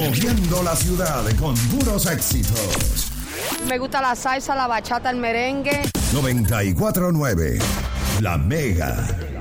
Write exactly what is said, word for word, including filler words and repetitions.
Moviendo la ciudad con puros éxitos. Me gusta la salsa, la bachata, el merengue. noventa y cuatro punto nueve La Mega.